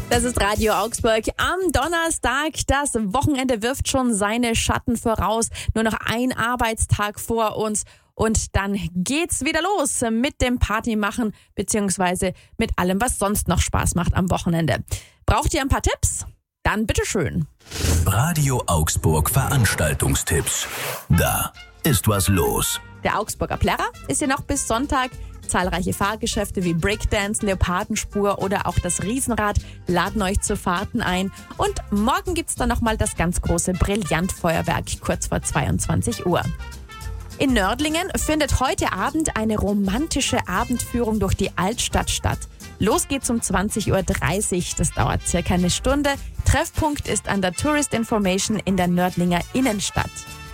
Das ist Radio Augsburg am Donnerstag. Das Wochenende wirft schon seine Schatten voraus. Nur noch ein Arbeitstag vor uns. Und dann geht's wieder los mit dem Partymachen beziehungsweise mit allem, was sonst noch Spaß macht am Wochenende. Braucht ihr ein paar Tipps? Dann bitteschön. Radio Augsburg Veranstaltungstipps. Da ist was los. Der Augsburger Plärrer ist ja noch bis Sonntag. Zahlreiche Fahrgeschäfte wie Breakdance, Leopardenspur oder auch das Riesenrad laden euch zu Fahrten ein. Und morgen gibt's dann nochmal das ganz große Brillantfeuerwerk kurz vor 22 Uhr. In Nördlingen findet heute Abend eine romantische Abendführung durch die Altstadt statt. Los geht's um 20.30 Uhr. Das dauert circa eine Stunde. Treffpunkt ist an der Tourist Information in der Nördlinger Innenstadt.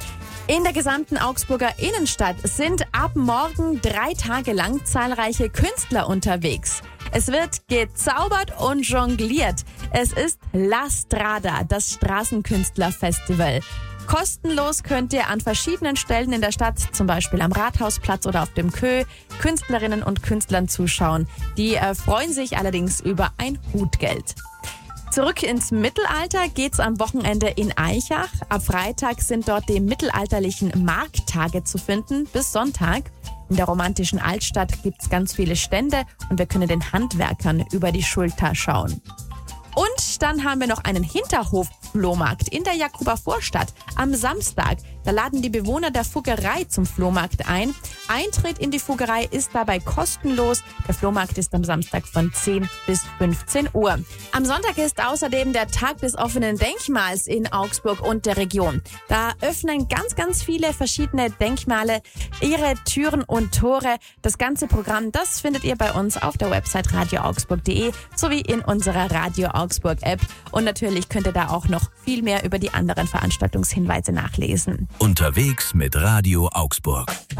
In der gesamten Augsburger Innenstadt sind ab morgen 3 Tage lang zahlreiche Künstler unterwegs. Es wird gezaubert und jongliert. Es ist La Strada, das Straßenkünstlerfestival. Kostenlos könnt ihr an verschiedenen Stellen in der Stadt, zum Beispiel am Rathausplatz oder auf dem Kö, Künstlerinnen und Künstlern zuschauen. Die freuen sich allerdings über ein Hutgeld. Zurück ins Mittelalter geht's am Wochenende in Aichach. Ab Freitag sind dort die mittelalterlichen Markttage zu finden, bis Sonntag. In der romantischen Altstadt gibt's ganz viele Stände und wir können den Handwerkern über die Schulter schauen. Und dann haben wir noch einen Hinterhof-Flohmarkt in der Jakober Vorstadt am Samstag. Da laden die Bewohner der Fuggerei zum Flohmarkt ein. Eintritt in die Fuggerei ist dabei kostenlos. Der Flohmarkt ist am Samstag von 10 bis 15 Uhr. Am Sonntag ist außerdem der Tag des offenen Denkmals in Augsburg und der Region. Da öffnen ganz viele verschiedene Denkmale ihre Türen und Tore. Das ganze Programm, das findet ihr bei uns auf der Website radioaugsburg.de sowie in unserer Radio Augsburg App. Und natürlich könnt ihr da auch noch viel mehr über die anderen Veranstaltungshinweise nachlesen. Unterwegs mit Radio Augsburg.